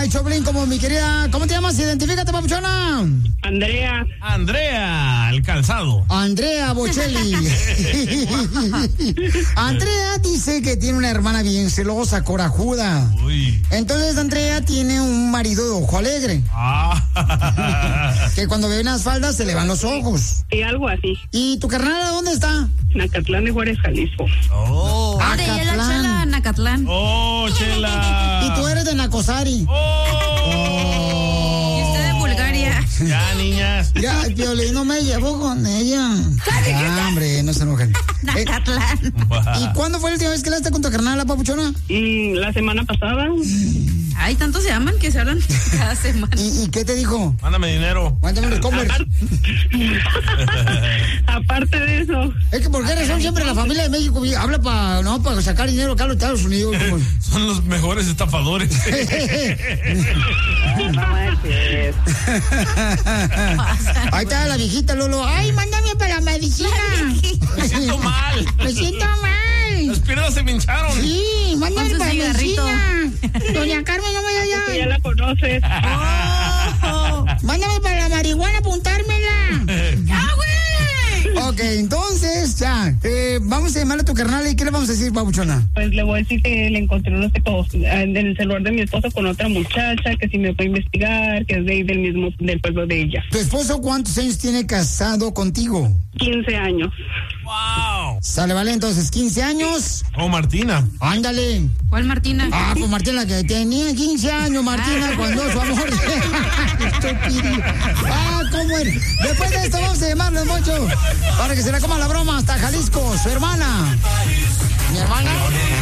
Choplin, como mi querida... ¿Cómo te llamas? Identifícate, papuchona. Andrea. Andrea, el calzado. Andrea Bocelli. Andrea dice que tiene una hermana bien celosa, corajuda. Uy. Entonces Andrea tiene un marido de ojo alegre. Que cuando ve unas faldas se le van los ojos. Y algo así. ¿Y tu carnal dónde está? Nacatlán de Juárez, Jalisco. Oh. Ahora ella es la Chela, Nacatlán. Oh, Chela. Y tú eres de Nacosari. Y usted de Bulgaria. Ya, niñas. Ya, el Piolín no me llevo con ella. Ya, hombre, no se enojen. Nacatlán. ¿Y cuándo fue la última vez que la con tu carnal, la papuchona? La semana pasada. Ay, tantos se aman que se hablan cada semana. ¿Y qué te dijo? Mándame dinero. Mándame los comers. Aparte de eso. Es que por qué razón siempre la familia de México habla para sacar dinero acá a los Estados Unidos. Son los mejores estafadores. Ahí está la viejita Lolo. Ay, mándame para la medicina. Me siento mal. Me siento mal. Las piernas se me hincharon. Sí, mándame para la medicina. Doña Carmen, no me da ya. Ya la conoces. Mándame para la marihuana, apuntármela. ¡Ya, güey! Ok, entonces, ya. Vamos a llamarle a tu carnal y ¿qué le vamos a decir, papuchona? Pues le voy a decir que le encontré unos tecos en el celular de mi esposo con otra muchacha, que si me puede investigar, que es del pueblo de ella. ¿Tu esposo cuántos años tiene casado contigo? 15 años. Wow. Sale, vale, entonces, 15 años. Oh, Martina. Ándale. ¿Cuál Martina? Ah, pues Martina, que tenía 15 años, Martina, cuando su amor. Estúpido. Ah, ¿cómo era? Después de esto vamos a llamarle, Moncho, para que se le coma la broma hasta Jalisco, su hermana. ¿Mi hermana?